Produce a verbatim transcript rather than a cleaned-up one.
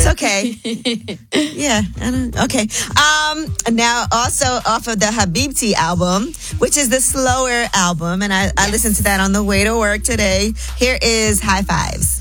okay. Yeah. I don't, okay. Um. Now, also off of the Habibti album, which is the slower album, and I, I listened to that on the way to work today. Here is High Fives.